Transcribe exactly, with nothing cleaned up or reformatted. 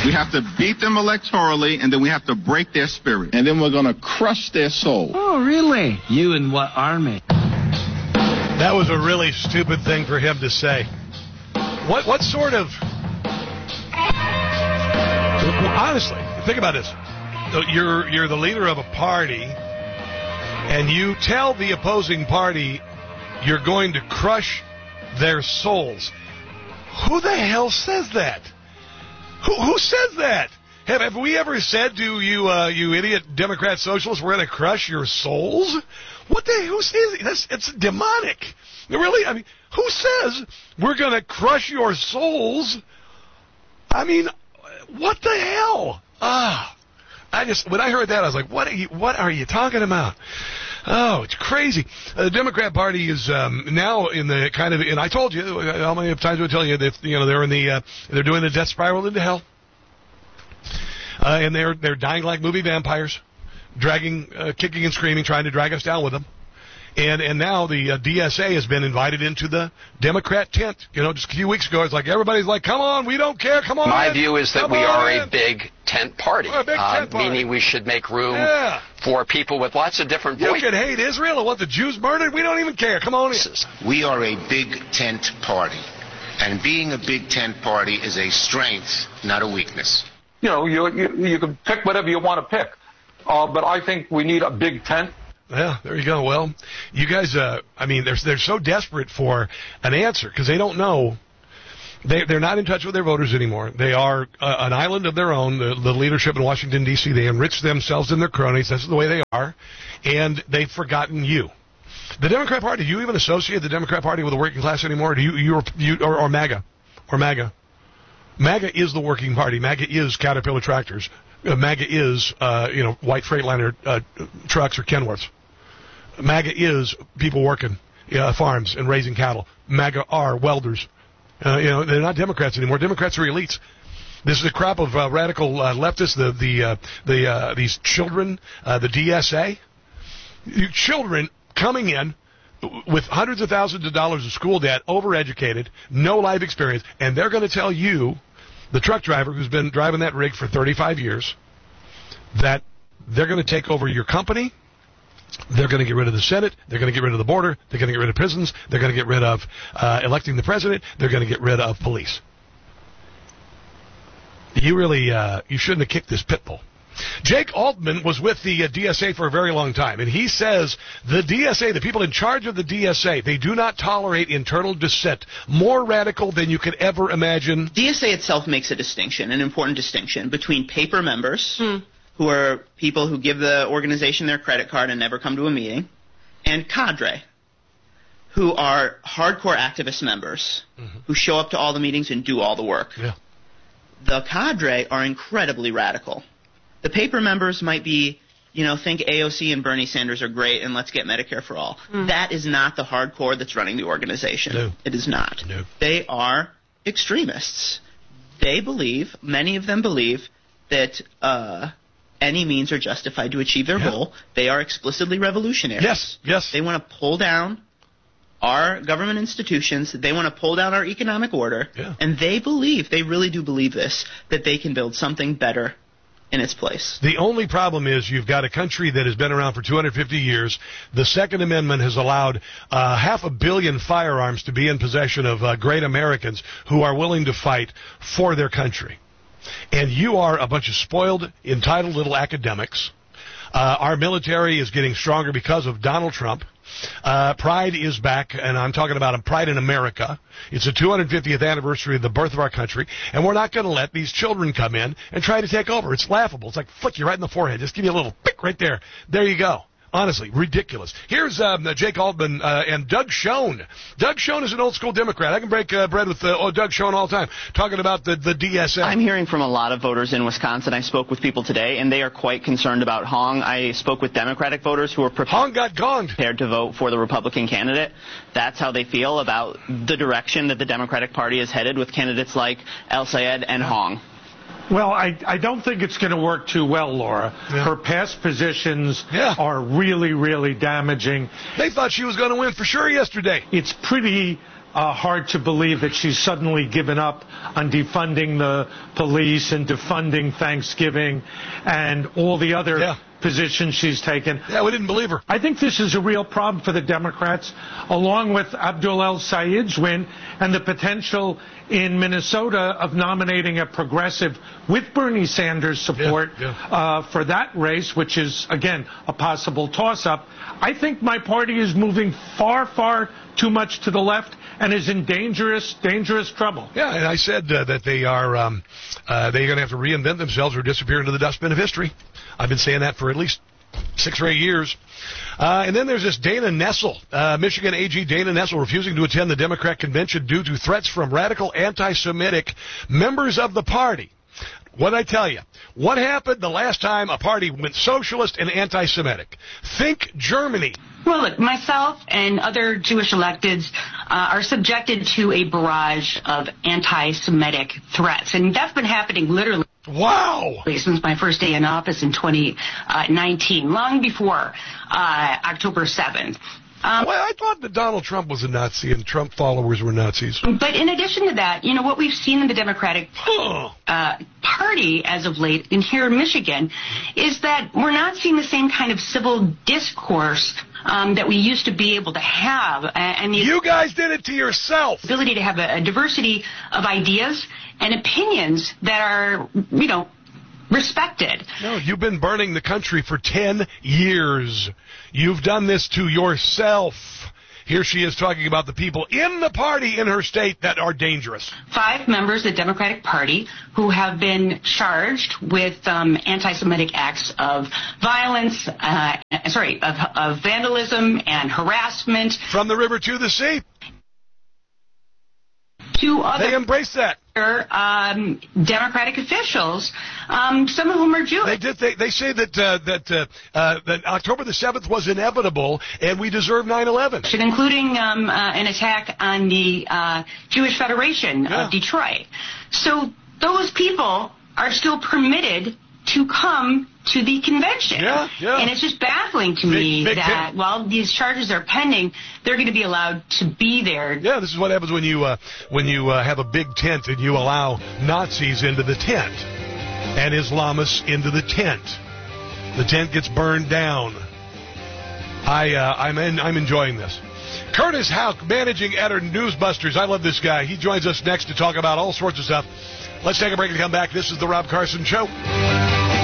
We have to beat them electorally, and then we have to break their spirit. And then we're going to crush their soul. Oh, really? You and what army? That was a really stupid thing for him to say. What what sort of... Honestly, think about this. You're, you're the leader of a party, and you tell the opposing party you're going to crush their souls. Who the hell says that? Who, who says that? Have, have we ever said to you, uh, you idiot Democrat socialists, we're going to crush your souls? What the, who says, that's, it's demonic. Really? I mean, who says we're going to crush your souls? I mean, what the hell? Ah, I just, when I heard that, I was like, what are you, what are you talking about? Oh, it's crazy. Uh, the Democrat Party is um, now in the kind of, and I told you, how many times do I tell you that, you know, they're in the, uh, they're doing the death spiral into hell. Uh, and they're, they're dying like movie vampires, dragging, uh, kicking and screaming, trying to drag us down with them. And and now the uh, D S A has been invited into the Democrat tent. You know, just a few weeks ago, it's like everybody's like, come on, we don't care, come on My in. view is that come we are in. a big tent party, We're a big uh, tent party. meaning we should make room yeah. for people with lots of different You voices. can hate Israel and want the Jews murdered. We don't even care. Come on in. We are a big tent party. And being a big tent party is a strength, not a weakness. You know, you, you, you can pick whatever you want to pick. Uh, but I think we need a big tent. Yeah, there you go. Well, you guys, uh, I mean, they're, they're so desperate for an answer because they don't know. They, they're not in touch with their voters anymore. They are uh, an island of their own, the, the leadership in Washington, D C They enrich themselves and their cronies. That's the way they are. And they've forgotten you. The Democrat Party, do you even associate the Democrat Party with the working class anymore? Do you, you, you or, or MAGA? Or MAGA? MAGA is the working party. MAGA is Caterpillar tractors. Uh, MAGA is, uh, you know, white Freightliner uh, trucks or Kenworths. MAGA is people working uh, farms and raising cattle. MAGA are welders. Uh, you know, they're not Democrats anymore. Democrats are elites. This is a crop of uh, radical uh, leftists. The the uh, the uh, these children, uh, the D S A, children coming in with hundreds of thousands of dollars of school debt, overeducated, no life experience, and they're going to tell you, the truck driver who's been driving that rig for thirty-five years, that they're going to take over your company. They're going to get rid of the Senate. They're going to get rid of the border. They're going to get rid of prisons. They're going to get rid of uh, electing the president. They're going to get rid of police. You really, uh, you shouldn't have kicked this pit bull. Jake Altman was with the uh, D S A for a very long time, and he says the D S A, the people in charge of the D S A, they do not tolerate internal dissent. More radical than you could ever imagine. D S A itself makes a distinction, an important distinction, between paper members, hmm. who are people who give the organization their credit card and never come to a meeting, and cadre, who are hardcore activist members, mm-hmm. who show up to all the meetings and do all the work. Yeah. The cadre are incredibly radical. The paper members might be, you know, think A O C and Bernie Sanders are great and let's get Medicare for all. Mm. That is not the hardcore that's running the organization. No. It is not. No. They are extremists. They believe, many of them believe, that uh, any means are justified to achieve their yeah. goal. They are explicitly revolutionaries. Yes, yes. They want to pull down our government institutions. They want to pull down our economic order. Yeah. And they believe, they really do believe this, that they can build something better in its place. The only problem is you've got a country that has been around for two hundred fifty years. The Second Amendment has allowed uh, half a billion firearms to be in possession of uh, great Americans who are willing to fight for their country. And you are a bunch of spoiled, entitled little academics. Uh, our military is getting stronger because of Donald Trump. Uh, Pride is back, and I'm talking about a Pride in America. It's the two hundred fiftieth anniversary of the birth of our country, and we're not going to let these children come in and try to take over. It's laughable. It's like flick you right in the forehead. Just give you a little pick right there. There you go. Honestly, ridiculous. Here's um, Jake Altman uh, and Doug Schoen. Doug Schoen is an old-school Democrat. I can break uh, bread with uh, oh, Doug Schoen all the time, talking about the, the D S A. I'm hearing from a lot of voters in Wisconsin. I spoke with people today, and they are quite concerned about Hong. I spoke with Democratic voters who are prepared, Hong got gonged. prepared to vote for the Republican candidate. That's how they feel about the direction that the Democratic Party is headed with candidates like El Sayed and Hong. Well, I, I don't think it's going to work too well, Laura. Yeah. Her past positions yeah. are really, really damaging. They thought she was going to win for sure yesterday. It's pretty uh, hard to believe that she's suddenly given up on defunding the police and defunding Thanksgiving and all the other yeah. positions she's taken. Yeah, we didn't believe her. I think this is a real problem for the Democrats, along with Abdul El Sayed's win and the potential in Minnesota of nominating a progressive with Bernie Sanders support yeah, yeah. Uh, for that race, which is, again, a possible toss-up. I think my party is moving far, far too much to the left and is in dangerous, dangerous trouble. Yeah, and I said uh, that they are um, uh, they're going to have to reinvent themselves or disappear into the dustbin of history. I've been saying that for at least six or eight years. Uh, and then there's this Dana Nessel, uh, Michigan A G Dana Nessel, refusing to attend the Democrat convention due to threats from radical anti-Semitic members of the party. What'd I tell you? What happened the last time a party went socialist and anti-Semitic? Think Germany. Well, look, myself and other Jewish electeds uh, are subjected to a barrage of anti-Semitic threats, and that's been happening literally. Wow! Since my first day in office in twenty nineteen, long before uh, October seventh. Um, well, I thought that Donald Trump was a Nazi and Trump followers were Nazis. But in addition to that, you know, what we've seen in the Democratic uh, Party as of late in here in Michigan is that we're not seeing the same kind of civil discourse um, that we used to be able to have. And the you guys did it to yourself. Ability to have a, a diversity of ideas and opinions that are, you know, respected. No, you've been burning the country for ten years. You've done this to yourself. Here she is talking about the people in the party in her state that are dangerous. Five members of the Democratic Party who have been charged with um, anti-Semitic acts of violence, uh, sorry, of, of vandalism and harassment. From the river to the sea. Two other they embrace that. Um, Democratic officials, um, some of whom are Jewish. They did. They, they say that uh, that uh, uh, that October the seventh was inevitable, and we deserve nine eleven, including um, uh, an attack on the uh, Jewish Federation yeah. of Detroit. So those people are still permitted to come to the convention. Yeah, yeah. And it's just baffling to big, me big that tent. while these charges are pending, they're going to be allowed to be there. Yeah, this is what happens when you uh, when you uh, have a big tent and you allow Nazis into the tent and Islamists into the tent. The tent gets burned down. I uh, I'm in, I'm enjoying this. Curtis Houck, managing editor, Newsbusters. I love this guy. He joins us next to talk about all sorts of stuff. Let's take a break and come back. This is the Rob Carson Show.